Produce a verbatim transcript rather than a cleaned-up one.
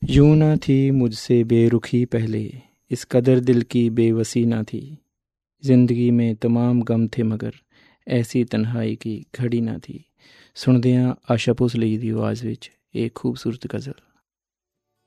यूं ना थी मुझसे बेरुखी पहले, इस कदर दिल की बेवसी ना थी। जिंदगी में तमाम गम थे मगर ऐसी तन्हाई की घड़ी ना थी। सुनते हैं आशा भोसले जी की आवाज़ ਵਿੱਚ एक खूबसूरत गज़ल।